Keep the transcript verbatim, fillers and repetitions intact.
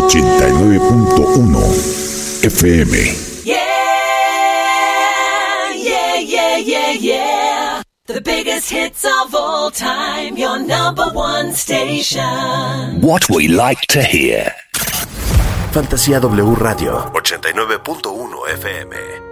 ochenta y nueve punto uno F M. Yeah, yeah, yeah, yeah, yeah. The biggest hits of all time, your number one station. What we like to hear. Fantasía W Radio ochenta y nueve punto uno F M.